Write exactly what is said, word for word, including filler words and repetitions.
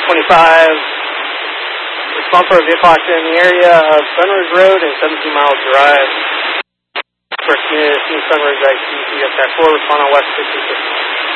twenty-five. Respond for a vehicle accident in the area of Sunrise Road and seventeen Mile Drive. First unit is Sunrise I C, C S four, respond on West sixty-six.